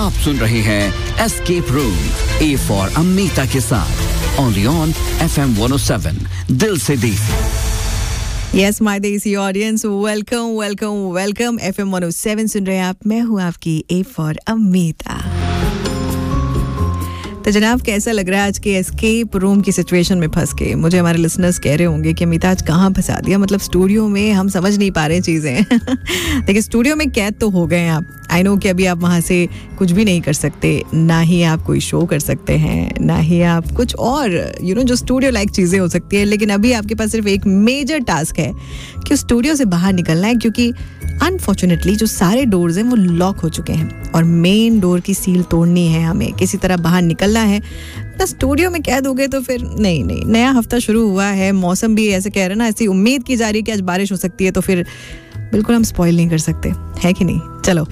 आप सुन रहे हैं escape room, A for Amita के साथ, ओनली ऑन FM 107, दिल से देसी। Yes, my Desi audience, welcome, welcome, welcome. FM 107 सुन रहे हैं आप, मैं हूँ आपकी ए फॉर अमीता। तो जनाब, कैसा लग रहा है आज के एस्केप रूम की सिचुएशन में फंस के? मुझे हमारे लिसनर्स कह रहे होंगे कि अमिता आज कहाँ फंसा दिया, मतलब स्टूडियो में हम समझ नहीं पा रहे चीज़ें। देखिए, स्टूडियो में कैद तो हो गए हैं आप। आई नो कि अभी आप वहाँ से कुछ भी नहीं कर सकते, ना ही आप कोई शो कर सकते हैं, ना ही आप कुछ और जो स्टूडियो लाइक चीज़ें हो सकती है। लेकिन अभी आपके पास सिर्फ एक मेजर टास्क है कि स्टूडियो से बाहर निकलना है, क्योंकि अनफॉर्चुनेटली जो सारे डोर्स हैं वो लॉक हो चुके हैं और मेन डोर की सील तोड़नी है, हमें किसी तरह बाहर निकलना है। ना स्टूडियो में कैद हो गए तो फिर नहीं। नया हफ्ता शुरू हुआ है, मौसम भी ऐसे कह रहे हैं ना, ऐसी उम्मीद की जा रही है कि आज बारिश हो सकती है, तो फिर बिल्कुल हम स्पॉइल नहीं कर सकते, है कि नहीं? चलो,